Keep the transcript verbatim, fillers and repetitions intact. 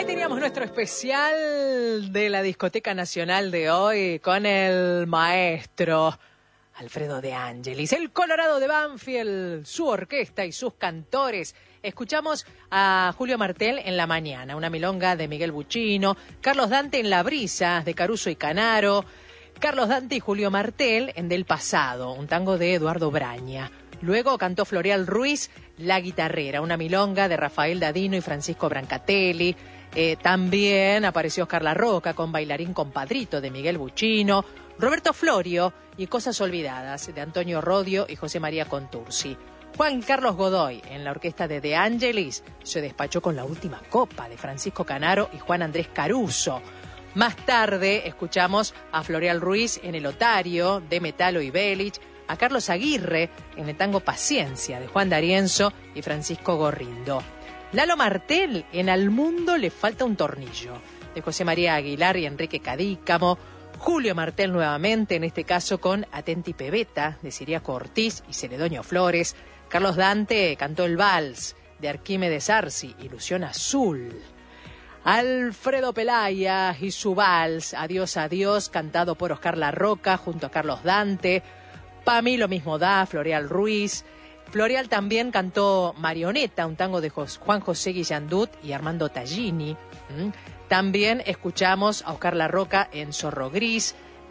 teníamos nuestro especial de la Discoteca Nacional de hoy con el maestro Alfredo De Angelis, el Colorado de Banfield, su orquesta y sus cantores. Escuchamos a Julio Martel en La Mañana, una milonga de Miguel Buchino, Carlos Dante en La Brisa de Caruso y Canaro, Carlos Dante y Julio Martel en Del Pasado, un tango de Eduardo Braña. Luego cantó Floreal Ruiz, La Guitarrera, una milonga de Rafael Dadino y Francisco Brancatelli. Eh, también apareció Oscar La Roca con Bailarín Compadrito de Miguel Buchino, Roberto Florio y Cosas Olvidadas de Antonio Rodio y José María Contursi. Juan Carlos Godoy en la orquesta de De Angelis se despachó con La Última Copa de Francisco Canaro y Juan Andrés Caruso. Más tarde escuchamos a Floreal Ruiz en El Otario de Metalo y Belich, a Carlos Aguirre en el tango Paciencia de Juan D'Arienzo y Francisco Gorrindo. Lalo Martel en Al Mundo le falta un tornillo de José María Aguilar y Enrique Cadícamo. Julio Martel nuevamente, en este caso con Atenti Pebeta de Siriaco Ortiz y Celedonio Flores. Carlos Dante cantó el vals de Arquímedes Arci, Ilusión Azul. Alfredo Pelaya y su vals, Adiós, Adiós, cantado por Oscar La Roca junto a Carlos Dante. Pa' mí lo mismo da, Floreal Ruiz. Floreal también cantó Marioneta, un tango de Juan José Guillandut y Armando Tallini. ¿Mm? También escuchamos a Oscar La Roca en Zorro Gris,